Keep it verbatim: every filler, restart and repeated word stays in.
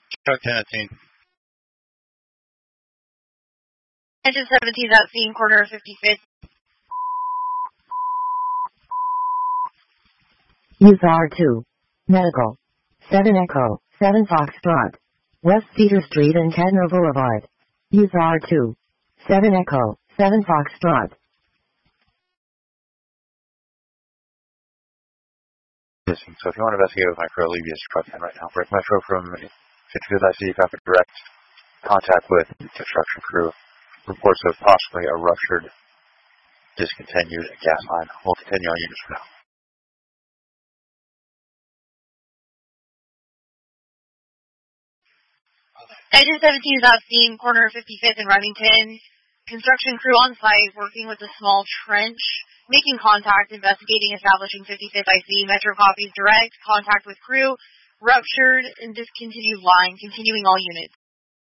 Truck ten at scene. Engine seventeen at scene, corner of fifty-fifth. Use R two. Medical. seven Echo, seven Foxtrot. West Cedar Street and Kettner Boulevard. Use R two. seven Echo, seven Foxtrot. So if you want to investigate with my crew, I'll leave you as truck ten right now. Break Metro from fifty-fifth I C, got direct contact with construction crew. Reports of possibly a ruptured, discontinued gas line. We'll continue on units for now. Engine seventeen is at scene, corner of fifty-fifth and Remington. Construction crew on site working with a small trench. Making contact, investigating, establishing fifty-fifth I C, Metro copies direct, contact with crew, ruptured and discontinued line, continuing all units.